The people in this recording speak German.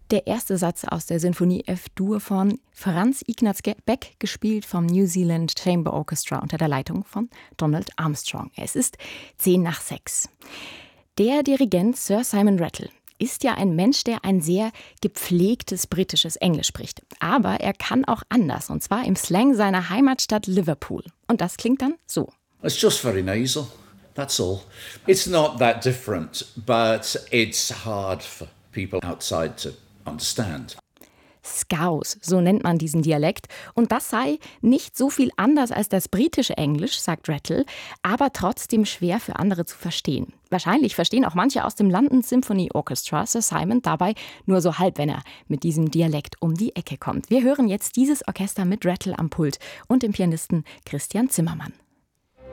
Der erste Satz aus der Sinfonie F-Dur von Franz Ignaz Beck, gespielt vom New Zealand Chamber Orchestra unter der Leitung von Donald Armstrong. Es ist 6:10. Der Dirigent Sir Simon Rattle ist ja ein Mensch, der ein sehr gepflegtes britisches Englisch spricht. Aber er kann auch anders, und zwar im Slang seiner Heimatstadt Liverpool. Und das klingt dann so. It's just very nasal, that's all. It's not that different, but it's hard for people outside to understand. Scouse, so nennt man diesen Dialekt. Und das sei nicht so viel anders als das britische Englisch, sagt Rattle, aber trotzdem schwer für andere zu verstehen. Wahrscheinlich verstehen auch manche aus dem London Symphony Orchestra Sir Simon dabei nur so halb, wenn er mit diesem Dialekt um die Ecke kommt. Wir hören jetzt dieses Orchester mit Rattle am Pult und dem Pianisten Christian Zimmermann.